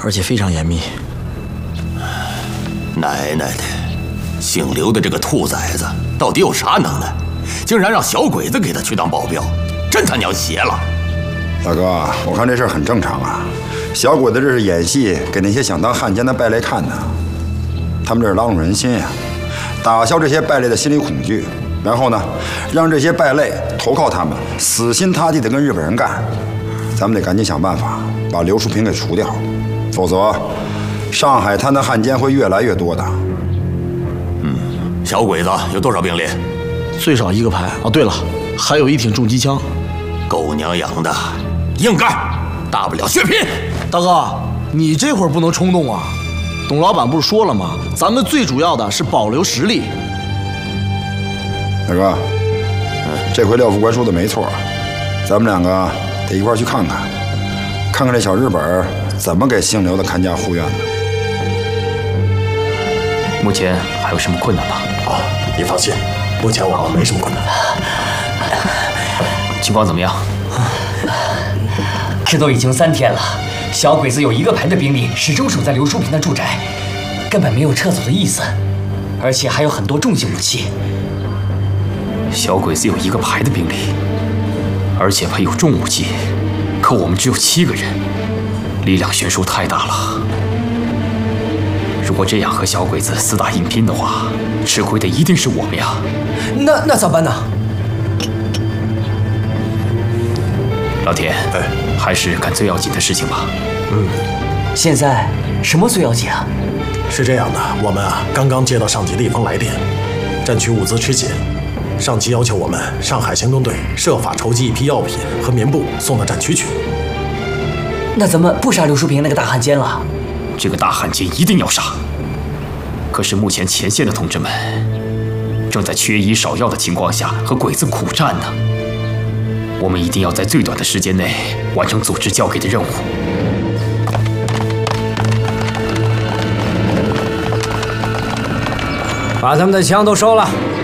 而且非常严密。 奶奶的，姓刘的这个兔崽子到底有啥能耐？竟然让小鬼子给他去当保镖，真他娘邪了！ 大哥，我看这事儿很正常啊。小鬼子这是演戏，给那些想当汉奸的败类看的。他们这是拉拢人心呀，打消这些败类的心理恐惧，然后呢，让这些败类投靠他们，死心塌地的跟日本人干。咱们得赶紧想办法把刘淑平给除掉，否则上海滩的汉奸会越来越多的。 小鬼子有多少兵力？ 最少1个排。哦，对了，还有1挺重机枪。 狗娘养的，硬干，大不了血拼。 大哥，你这会儿不能冲动啊！董老板不是说了吗？咱们最主要的是保留实力。 大哥，这回廖副官说的没错，咱们两个得一块儿去看看，看看这小日本怎么给姓刘的看家护院的。 目前还有什么困难吗？ 啊，你放心，目前我们没什么困难。 情况怎么样？ 这都已经3天了，小鬼子有1个排的兵力始终守在刘淑平的住宅，根本没有撤走的意思，而且还有很多重型武器。 小鬼子有1个排的兵力，而且配有重武器，可我们只有7个人，力量悬殊太大了。如果这样和小鬼子厮打硬拼的话，吃亏的一定是我们呀。 那咋办呢？ 老田，还是干最要紧的事情吧。 现在什么最要紧啊？ 是这样的，我们刚刚接到上级的一封来电，战区物资吃紧，上级要求我们上海行动队设法筹集一批药品和棉布送到战区去。 那咱们不杀刘淑平那个大汉奸了？ 这个大汉奸一定要杀。可是目前前线的同志们正在缺医少药的情况下和鬼子苦战呢。我们一定要在最短的时间内完成组织交给的任务。 把他们的枪都收了。